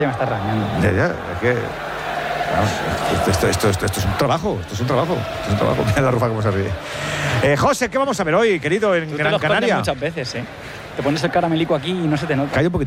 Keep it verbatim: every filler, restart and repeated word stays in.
Ya me está rañando. Ya, ya, es que... Vamos, esto, esto, esto, esto, esto es un trabajo, esto es un trabajo, esto es un trabajo. Mira la Rufa cómo se ríe. Eh, José, ¿qué vamos a ver hoy, querido, en Tú Gran te lo Canaria? muchas veces, ¿eh? Te pones el caramelico aquí y no se te nota. Calla un poquito.